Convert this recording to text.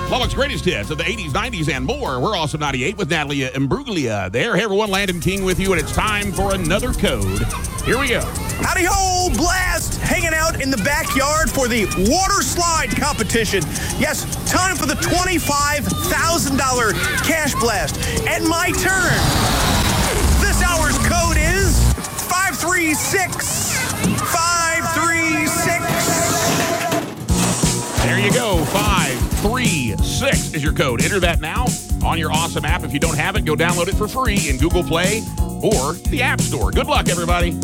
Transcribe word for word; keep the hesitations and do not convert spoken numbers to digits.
Lubbock's greatest hits of the eighties, nineties, and more. We're Awesome ninety-eight with Natalie Imbruglia there. Hey, everyone, Landon King with you, and it's time for another code. Here we go. Howdy ho, Blast! Hanging out in the backyard for the water slide competition. Yes, time for the twenty-five thousand dollars cash blast. And my turn. This hour's code is five three six. five three six. There you go. five three six is your code. Enter that now on your Awesome app. If you don't have it, go download it for free in Google Play or the App Store. Good luck, everybody.